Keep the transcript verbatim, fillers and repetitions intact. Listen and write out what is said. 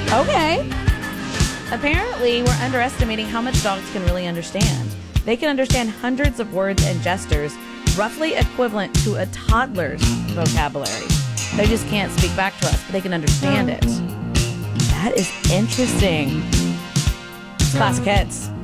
Okay. Apparently, we're underestimating how much dogs can really understand. They can understand hundreds of words and gestures, roughly equivalent to a toddler's vocabulary. They just can't speak back to us, but they can understand it. That is interesting. It's Classic Hits.